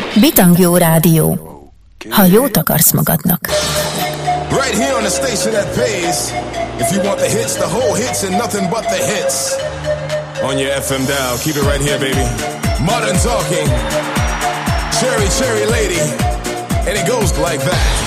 Bitangyó Rádió. Ha jót akarsz magadnak. Right here on the station that pays. If you want the hits, the whole hits and nothing but the hits. On your FM dial, keep it right here, baby. Modern Talking, Cherry Cherry Lady, and it goes like that.